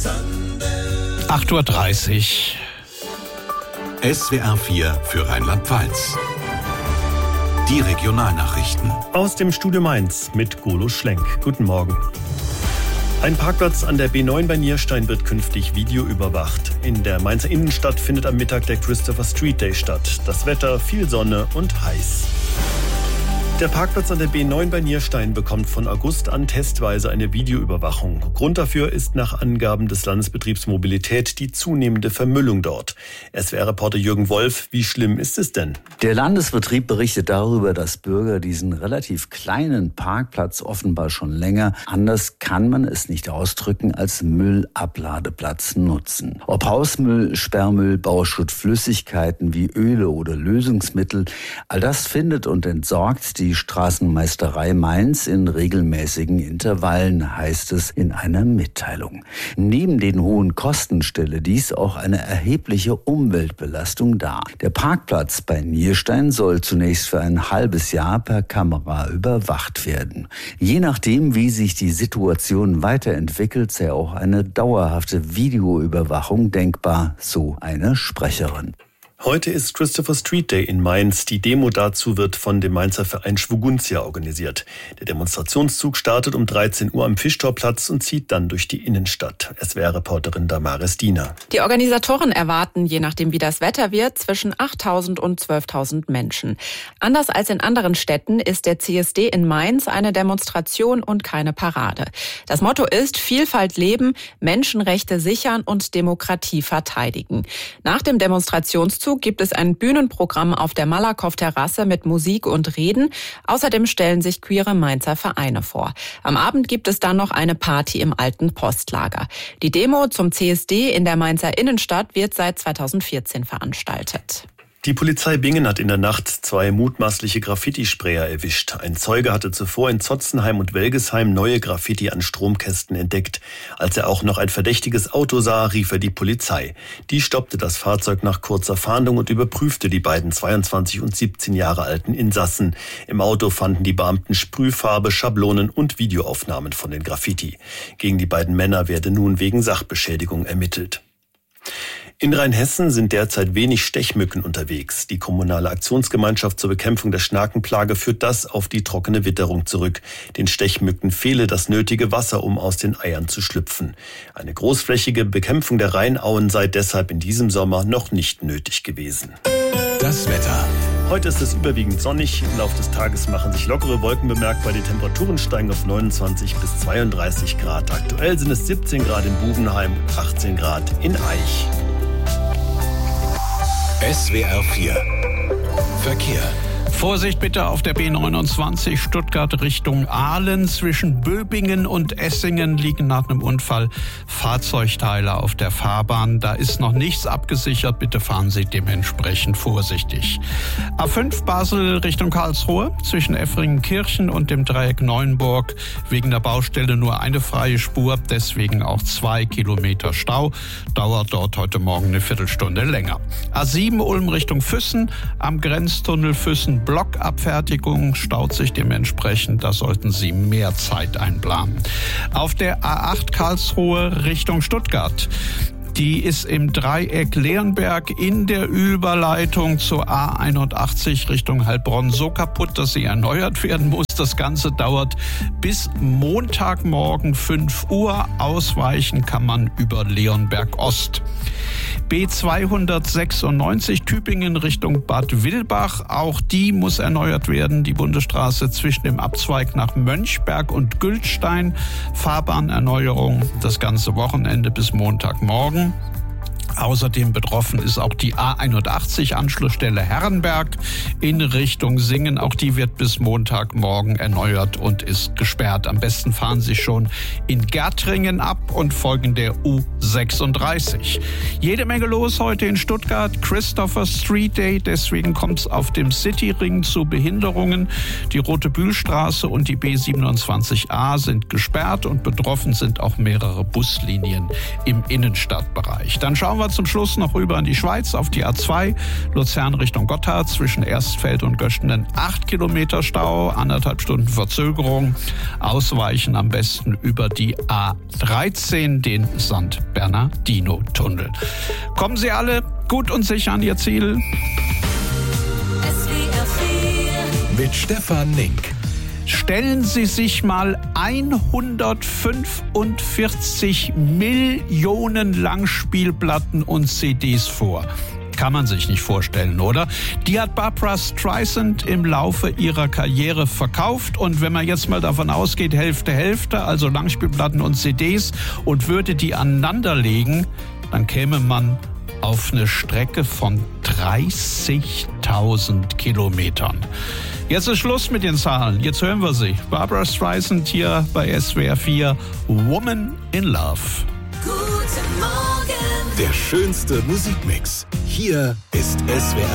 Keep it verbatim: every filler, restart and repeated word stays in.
acht Uhr dreißig. S W R vier für Rheinland-Pfalz. Die Regionalnachrichten. Aus dem Studio Mainz mit Golo Schlenk. Guten Morgen. Ein Parkplatz an der B neun bei Nierstein wird künftig videoüberwacht. In der Mainzer Innenstadt findet am Mittag der Christopher Street Day statt. Das Wetter viel Sonne und heiß. Der Parkplatz an der B neun bei Nierstein bekommt von August an testweise eine Videoüberwachung. Grund dafür ist nach Angaben des Landesbetriebs Mobilität die zunehmende Vermüllung dort. S W R-Reporter Jürgen Wolf, wie schlimm ist es denn? Der Landesbetrieb berichtet darüber, dass Bürger diesen relativ kleinen Parkplatz offenbar schon länger, anders kann man es nicht ausdrücken, als Müllabladeplatz nutzen. Ob Hausmüll, Sperrmüll, Bauschutt, Flüssigkeiten wie Öle oder Lösungsmittel, all das findet und entsorgt die Die Straßenmeisterei Mainz in regelmäßigen Intervallen, heißt es in einer Mitteilung. Neben den hohen Kosten stelle dies auch eine erhebliche Umweltbelastung dar. Der Parkplatz bei Nierstein soll zunächst für ein halbes Jahr per Kamera überwacht werden. Je nachdem, wie sich die Situation weiterentwickelt, sei auch eine dauerhafte Videoüberwachung denkbar, so eine Sprecherin. Heute ist Christopher Street Day in Mainz. Die Demo dazu wird von dem Mainzer Verein Schwuguntia organisiert. Der Demonstrationszug startet um dreizehn Uhr am Fischtorplatz und zieht dann durch die Innenstadt. S W R-Reporterin Damaris Diener. Die Organisatoren erwarten, je nachdem wie das Wetter wird, zwischen achttausend und zwölftausend Menschen. Anders als in anderen Städten ist der C S D in Mainz eine Demonstration und keine Parade. Das Motto ist Vielfalt leben, Menschenrechte sichern und Demokratie verteidigen. Nach dem Demonstrationszug gibt es ein Bühnenprogramm auf der Malakow-Terrasse mit Musik und Reden. Außerdem stellen sich queere Mainzer Vereine vor. Am Abend gibt es dann noch eine Party im alten Postlager. Die Demo zum C S D in der Mainzer Innenstadt wird seit zweitausendvierzehn veranstaltet. Die Polizei Bingen hat in der Nacht zwei mutmaßliche Graffiti-Sprayer erwischt. Ein Zeuge hatte zuvor in Zotzenheim und Welgesheim neue Graffiti an Stromkästen entdeckt. Als er auch noch ein verdächtiges Auto sah, rief er die Polizei. Die stoppte das Fahrzeug nach kurzer Fahndung und überprüfte die beiden zweiundzwanzig und siebzehn Jahre alten Insassen. Im Auto fanden die Beamten Sprühfarbe, Schablonen und Videoaufnahmen von den Graffiti. Gegen die beiden Männer werde nun wegen Sachbeschädigung ermittelt. In Rheinhessen sind derzeit wenig Stechmücken unterwegs. Die kommunale Aktionsgemeinschaft zur Bekämpfung der Schnakenplage führt das auf die trockene Witterung zurück. Den Stechmücken fehle das nötige Wasser, um aus den Eiern zu schlüpfen. Eine großflächige Bekämpfung der Rheinauen sei deshalb in diesem Sommer noch nicht nötig gewesen. Das Wetter. Heute ist es überwiegend sonnig. Im Laufe des Tages machen sich lockere Wolken bemerkbar. Die Temperaturen steigen auf neunundzwanzig bis zweiunddreißig Grad. Aktuell sind es siebzehn Grad in Bubenheim, achtzehn Grad in Aich. S W R vier Verkehr. Vorsicht bitte auf der B neunundzwanzig Stuttgart Richtung Aalen. Zwischen Böbingen und Essingen liegen nach einem Unfall Fahrzeugteile auf der Fahrbahn. Da ist noch nichts abgesichert. Bitte fahren Sie dementsprechend vorsichtig. A fünf Basel Richtung Karlsruhe. Zwischen Effringenkirchen und dem Dreieck Neuenburg wegen der Baustelle nur eine freie Spur. Deswegen auch zwei Kilometer Stau. Dauert dort heute Morgen eine Viertelstunde länger. A sieben Ulm Richtung Füssen. Am Grenztunnel Füssen Blockabfertigung staut sich dementsprechend, da sollten Sie mehr Zeit einplanen. Auf der A acht Karlsruhe Richtung Stuttgart. Die ist im Dreieck Leonberg in der Überleitung zur A einundachtzig Richtung Heilbronn so kaputt, dass sie erneuert werden muss. Das Ganze dauert bis Montagmorgen fünf Uhr. Ausweichen kann man über Leonberg Ost. B zweihundertsechsundneunzig Tübingen Richtung Bad Wildbach. Auch die muss erneuert werden. Die Bundesstraße zwischen dem Abzweig nach Mönchberg und Gültstein. Fahrbahnerneuerung das ganze Wochenende bis Montagmorgen. Außerdem betroffen ist auch die A einundachtzig Anschlussstelle Herrenberg in Richtung Singen. Auch die wird bis Montagmorgen erneuert und ist gesperrt. Am besten fahren Sie schon in Gärtringen ab und folgen der U sechsunddreißig. Jede Menge los heute in Stuttgart. Christopher Street Day. Deswegen kommt es auf dem Cityring zu Behinderungen. Die Rote Bühlstraße und die B siebenundzwanzig a sind gesperrt und betroffen sind auch mehrere Buslinien im Innenstadtbereich. Dann schauen wir wir zum Schluss noch rüber in die Schweiz auf die A zwei, Luzern Richtung Gotthard, zwischen Erstfeld und Göchtenen acht Kilometer Stau, anderthalb Stunden Verzögerung. Ausweichen am besten über die A dreizehn, den Sankt Bernardino-Tunnel. Kommen Sie alle gut und sicher an Ihr Ziel. Mit Stefan Nink. Stellen Sie sich mal hundertfünfundvierzig Millionen Langspielplatten und C Ds vor. Kann man sich nicht vorstellen, oder? Die hat Barbra Streisand im Laufe ihrer Karriere verkauft. Und wenn man jetzt mal davon ausgeht, Hälfte, Hälfte, also Langspielplatten und C Ds, und würde die aneinanderlegen, dann käme man auf eine Strecke von dreißigtausend Kilometern. Jetzt ist Schluss mit den Zahlen. Jetzt hören wir sie. Barbra Streisand hier bei S W R vier. Woman in Love. Guten Morgen. Der schönste Musikmix. Hier ist S W R